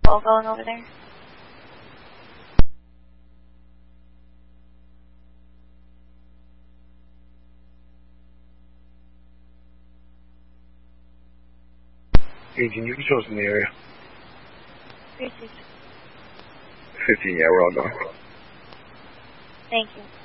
patrol going over there? Agent, you patrols in the area. 3-6. 15, yeah, we're all going. Thank you.